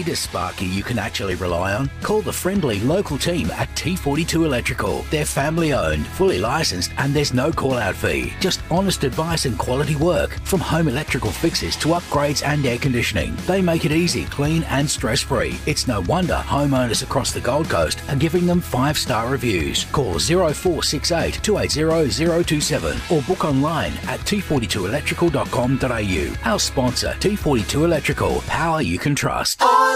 need a sparky you can actually rely on? Call the friendly local team at T42 Electrical. They're family owned, fully licensed, and there's no call-out fee. Just honest advice and quality work. From home electrical fixes to upgrades and air conditioning, they make it easy, clean and stress-free. It's no wonder homeowners across the Gold Coast are giving them 5-star reviews. Call 0468 280 027 or book online at t42electrical.com.au. Our sponsor, T42 Electrical, power you can trust.